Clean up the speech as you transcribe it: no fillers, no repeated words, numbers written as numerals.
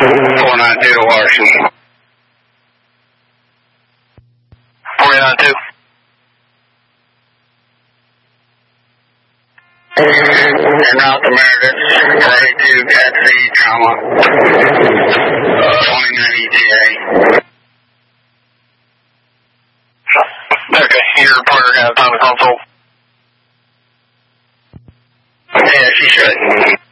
492 to Larson. 492. In North America, ready to get the trauma. 29 ETA. Okay, your reporter got a time to console. Yeah, she should.